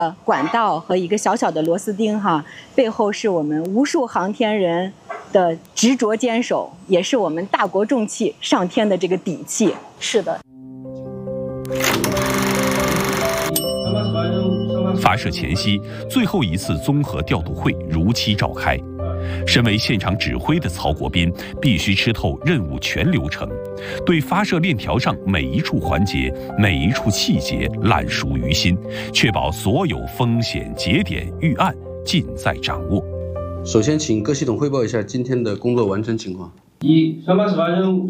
管道和一个小小的螺丝钉哈，背后是我们无数航天人的执着坚守，也是我们大国重器上天的这个底气。是的。 发射前夕，最后一次综合调度会如期召开。身为现场指挥的曹国斌必须吃透任务全流程，对发射链条上每一处环节、每一处细节烂熟于心，确保所有风险节点预案尽在掌握。 首先，请各系统汇报一下今天的工作完成情况。 1. 上发18任务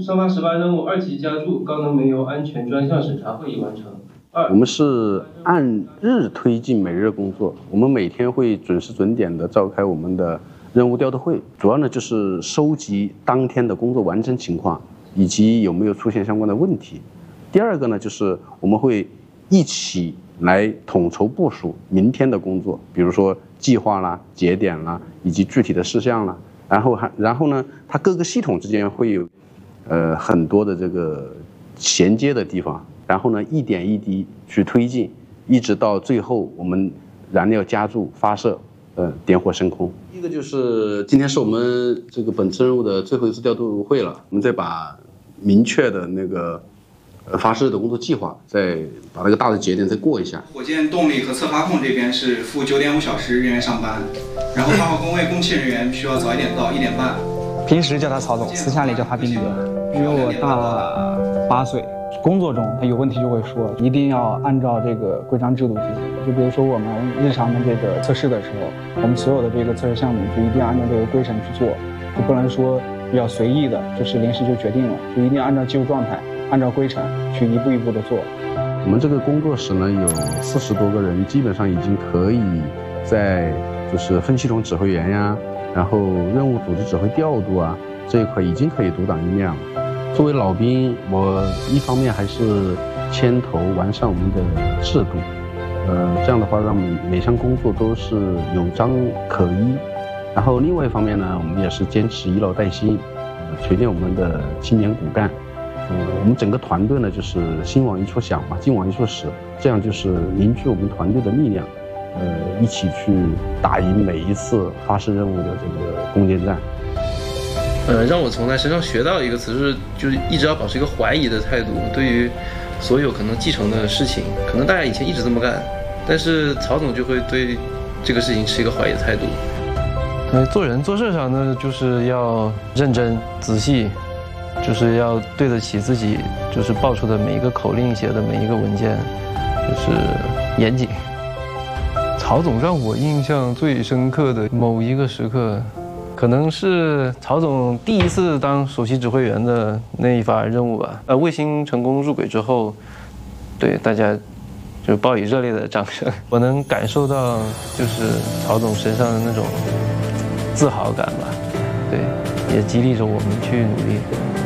2级加注高能煤油安全专项审查会议完成。 我们是按日推进每日工作，我们每天会准时准点的召开我们的任务调度会，主要呢就是收集当天的工作完成情况，以及有没有出现相关的问题。第二个呢，就是我们会一起来统筹部署明天的工作，比如说计划啦、节点啦，以及具体的事项啦。然后呢，它各个系统之间会有很多的这个衔接的地方，然后呢一点一滴去推进，一直到最后我们燃料加注发射，点火升空。第一个就是今天是我们这个本次任务的最后一次调度会了，我们再把明确的那个发射的工作计划，再把那个大的节点再过一下。 火箭动力和测发控这边是负9.5小时人员上班，然后8号工位供气人员需要早一点到1点半。 平时叫他曹总，私下里叫他斌哥。比我大8岁，工作中他有问题就会说，一定要按照这个规章制度进行。就比如说我们日常的这个测试的时候，我们所有的这个测试项目就一定要按照这个规程去做，就不能说比较随意的，就是临时就决定了，就一定要按照技术状态，按照规程去一步一步的做。 我们这个工作室呢有40多个人，基本上已经可以在就是分系统指挥员呀，然后任务组织指挥调度啊这一块已经可以独当一面了。作为老兵，我一方面还是牵头完善我们的制度，这样的话让每项工作都是有章可依。然后另外一方面呢，我们也是坚持以老带新，锤炼我们的青年骨干。我们整个团队呢就是心往一处想嘛，劲往一处使，这样就是凝聚我们团队的力量，一起去打赢每一次发射任务的这个攻坚战。 让我从他身上学到一个词，就是一直要保持一个怀疑的态度，对于所有可能继承的事情，可能大家以前一直这么干，但是曹总就会对这个事情持一个怀疑的态度。 做人做事上呢，就是要认真仔细，就是要对得起自己，就是报出的每一个口令写的每一个文件，就是严谨。曹总让我印象最深刻的某一个时刻，可能是曹总第一次当首席指挥员的那一发任务吧。卫星成功入轨之后，对大家就报以热烈的掌声。我能感受到就是曹总身上的那种自豪感吧，对，也激励着我们去努力。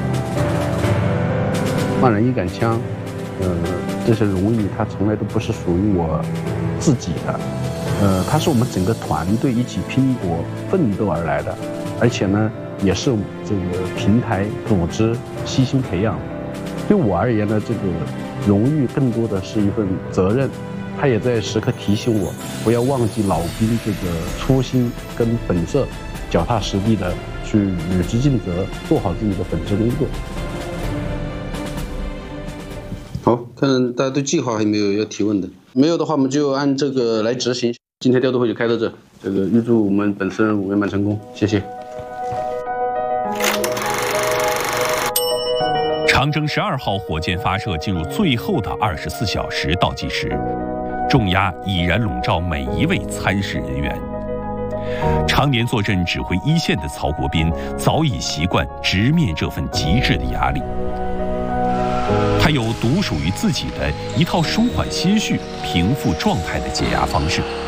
万人一杆枪，这些荣誉它从来都不是属于我自己的，它是我们整个团队一起拼搏奋斗而来的，而且呢，也是这个平台组织悉心培养。对我而言呢，这个荣誉更多的是一份责任，它也在时刻提醒我不要忘记老兵这个初心跟本色，脚踏实地的去履职尽责，做好自己的本职工作。好，看大家对计划还有没有要提问的？没有的话，我们就按这个来执行。今天调度会就开到这，预祝我们本次任务圆满成功，谢谢。 长征12号火箭发射进入最后的24小时倒计时，重压已然笼罩每一位参试人员。常年坐镇指挥一线的曹国斌早已习惯直面这份极致的压力。他有独属于自己的一套舒缓心绪、平复状态的解压方式。